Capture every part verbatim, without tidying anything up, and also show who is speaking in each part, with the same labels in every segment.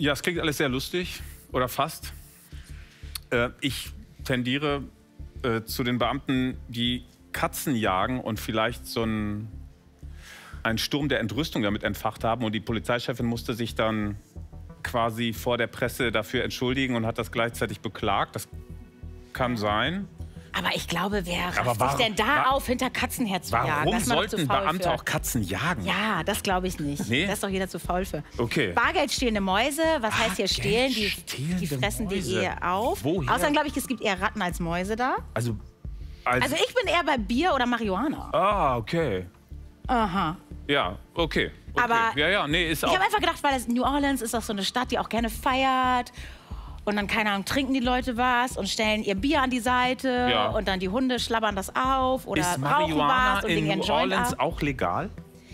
Speaker 1: Ja, es klingt alles sehr lustig. Oder fast. Äh, ich tendiere äh, zu den Beamten, die Katzen jagen und vielleicht so ein... einen Sturm der Entrüstung damit entfacht haben. Und die Polizeichefin musste sich dann quasi vor der Presse dafür entschuldigen und hat das gleichzeitig beklagt. Das kann sein.
Speaker 2: Aber ich glaube, wer
Speaker 1: Aber
Speaker 2: rafft
Speaker 1: warum-
Speaker 2: sich denn da
Speaker 1: wa-
Speaker 2: auf, hinter Katzen herzujagen?
Speaker 1: Warum
Speaker 2: Da ist man doch zu
Speaker 1: sollten
Speaker 2: faul
Speaker 1: Beamte
Speaker 2: für.
Speaker 1: auch Katzen jagen?
Speaker 2: Ja, das glaube ich nicht.
Speaker 1: Nee?
Speaker 2: Da ist doch jeder zu faul für.
Speaker 1: Okay.
Speaker 2: Bargeldstehlende Mäuse, was heißt hier stehlen? Die,
Speaker 1: Bargeldstehlende
Speaker 2: die fressen die
Speaker 1: Mäuse.
Speaker 2: eher auf.
Speaker 1: Woher?
Speaker 2: Außerdem glaube ich, es gibt eher Ratten als Mäuse da.
Speaker 1: Also, als,
Speaker 2: Also ich bin eher bei Bier oder Marihuana.
Speaker 1: Ah, okay.
Speaker 2: Aha.
Speaker 1: Ja, okay. okay.
Speaker 2: Aber
Speaker 1: ja, ja, nee, ist
Speaker 2: Ich
Speaker 1: auch...
Speaker 2: habe einfach gedacht, weil das New Orleans ist doch so eine Stadt, die auch gerne feiert. Und dann, keine Ahnung, trinken die Leute was und stellen ihr Bier an die Seite.
Speaker 1: Ja.
Speaker 2: Und dann die Hunde schlabbern das auf oder
Speaker 1: Ist
Speaker 2: rauchen
Speaker 1: Marihuana
Speaker 2: was und
Speaker 1: in
Speaker 2: legen ihren
Speaker 1: New
Speaker 2: Joint
Speaker 1: Orleans
Speaker 2: ab.
Speaker 1: auch legal?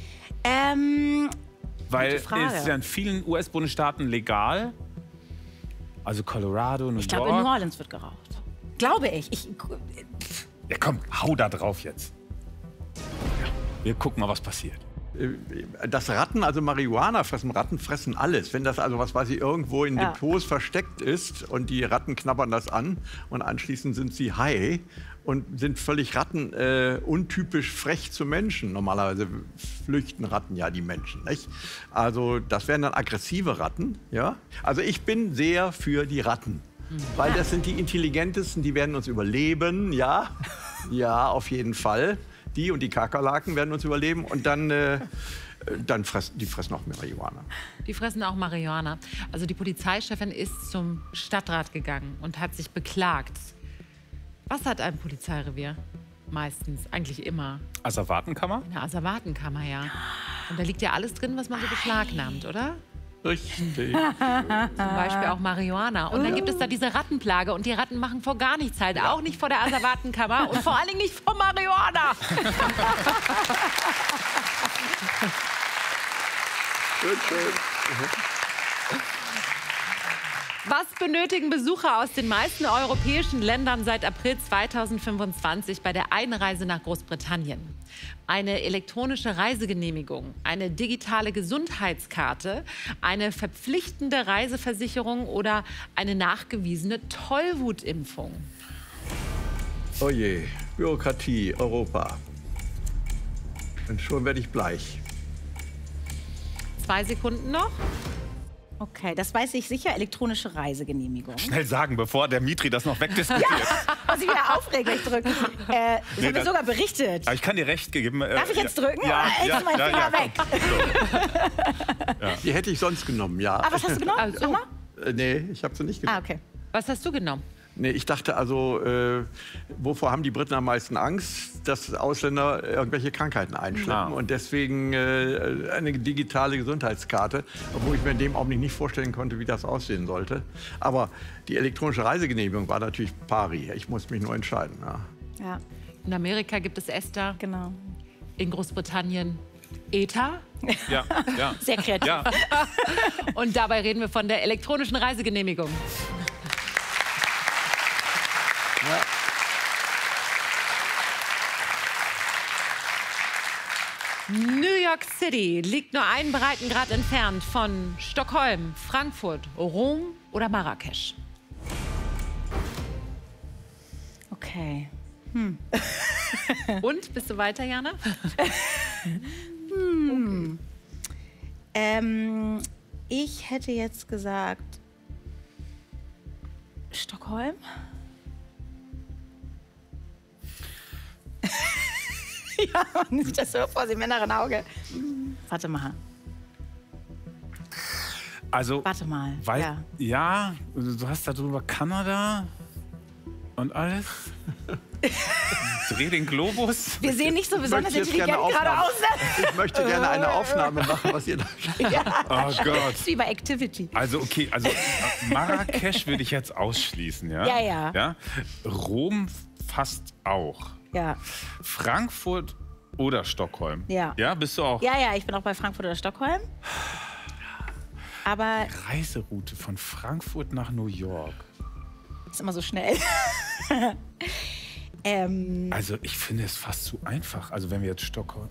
Speaker 2: Ähm,
Speaker 1: Weil
Speaker 2: Gute Frage.
Speaker 1: es ist ja in vielen U S-Bundesstaaten legal. Also Colorado, New
Speaker 2: ich glaube,
Speaker 1: York.
Speaker 2: in New Orleans wird geraucht. Glaube ich. ich
Speaker 1: Ja, komm, hau da drauf jetzt. Ja, wir gucken mal, was passiert.
Speaker 3: Das Ratten, also Marihuana fressen, Ratten fressen alles. Wenn das also, was weiß ich, irgendwo in
Speaker 2: Ja.
Speaker 3: Depots versteckt ist und die Ratten knabbern das an und anschließend sind sie high und sind völlig Ratten äh, untypisch frech zu Menschen. Normalerweise flüchten Ratten ja die Menschen, nicht? Also das wären dann aggressive Ratten, ja? Also ich bin sehr für die Ratten. Weil das sind die intelligentesten, die werden uns überleben, ja, ja, auf jeden Fall. Die und die Kakerlaken werden uns überleben und dann, äh, dann fressen die fressen auch Marihuana.
Speaker 4: Die fressen auch Marihuana. Also die Polizeichefin ist zum Stadtrat gegangen und hat sich beklagt. Was hat ein Polizeirevier? Meistens, eigentlich immer.
Speaker 1: Asservatenkammer?
Speaker 4: Eine Asservatenkammer, ja. Und da liegt ja alles drin, was man so beschlagnahmt, oder?
Speaker 3: Richtig.
Speaker 4: Zum Beispiel auch Marihuana. Und dann gibt es da diese Rattenplage. Und die Ratten machen vor gar nichts halt. Auch nicht vor der Asservatenkammer und vor allen Dingen nicht vor Marihuana.
Speaker 3: Schön, schön.
Speaker 4: Was benötigen Besucher aus den meisten europäischen Ländern seit April zweitausendfünfundzwanzig bei der Einreise nach Großbritannien? Eine elektronische Reisegenehmigung, eine digitale Gesundheitskarte, eine verpflichtende Reiseversicherung oder eine nachgewiesene Tollwutimpfung?
Speaker 3: Oh je, Bürokratie, Europa. Und schon werde ich bleich.
Speaker 4: Zwei Sekunden noch.
Speaker 2: okay, das weiß ich sicher. Elektronische Reisegenehmigung.
Speaker 1: Schnell sagen, bevor der Mitri das noch wegdiskutiert.
Speaker 2: Muss ich wieder aufreglich drücken. Äh, das
Speaker 1: Nee,
Speaker 2: haben wir
Speaker 1: das-
Speaker 2: sogar berichtet.
Speaker 1: Aber ich kann dir recht geben. äh,
Speaker 2: Darf ich jetzt drücken?
Speaker 1: Ja,
Speaker 2: Oder hältst
Speaker 1: ja,
Speaker 2: du meinen
Speaker 1: ja,
Speaker 2: Finger
Speaker 1: ja,
Speaker 2: weg?
Speaker 3: Die hätte ich sonst genommen, ja.
Speaker 2: Ah, was hast du genommen?
Speaker 4: Also-
Speaker 2: Sag mal.
Speaker 3: Äh, nee, ich habe sie nicht genommen.
Speaker 2: Ah, okay.
Speaker 4: Was hast du genommen?
Speaker 3: Nee, ich dachte also, äh, wovor haben die Briten am meisten Angst? Dass Ausländer irgendwelche Krankheiten einschleppen.
Speaker 1: Ah.
Speaker 3: Und deswegen äh, eine digitale Gesundheitskarte, obwohl ich mir in dem Augenblick nicht vorstellen konnte, wie das aussehen sollte. Aber die elektronische Reisegenehmigung war natürlich pari. Ich muss mich nur entscheiden. Ja.
Speaker 2: Ja,
Speaker 4: In Amerika gibt es ESTA,
Speaker 2: genau.
Speaker 4: in Großbritannien ETA.
Speaker 1: ja, ja.
Speaker 2: Sehr kreativ.
Speaker 1: Ja.
Speaker 4: Und dabei reden wir von der elektronischen Reisegenehmigung. New York City liegt nur einen Breitengrad entfernt von Stockholm, Frankfurt, Rom oder Marrakesch.
Speaker 2: Okay.
Speaker 4: Und, bist du weiter, Jana?
Speaker 2: Ähm, ich hätte jetzt gesagt Stockholm. Ja, man sieht das so vor dem inneren Auge. Warte mal.
Speaker 1: Also,
Speaker 2: Warte mal.
Speaker 1: weil,
Speaker 2: Ja.
Speaker 1: ja, du hast darüber Kanada und alles. Dreh den Globus.
Speaker 2: Wir sehen nicht so besonders
Speaker 3: möchte jetzt gerne
Speaker 2: intelligent gerade
Speaker 3: Aufnahme.
Speaker 2: aus.
Speaker 3: Ich möchte gerne eine Aufnahme machen, was ihr da...
Speaker 1: Oh Gott.
Speaker 2: Das ist wie bei Activity.
Speaker 1: Also, okay, also Marrakesch würde ich jetzt ausschließen, ja?
Speaker 2: Ja, ja.
Speaker 1: ja? Rom fast auch.
Speaker 2: Ja.
Speaker 1: Frankfurt oder Stockholm?
Speaker 2: Ja.
Speaker 1: Ja, bist du auch?
Speaker 2: Ja, ja, ich bin auch bei Frankfurt oder Stockholm. Aber
Speaker 1: Reiseroute von Frankfurt nach New York.
Speaker 2: ist immer so schnell. ähm,
Speaker 1: Also, ich finde es fast zu einfach. Also, wenn wir jetzt Stockholm.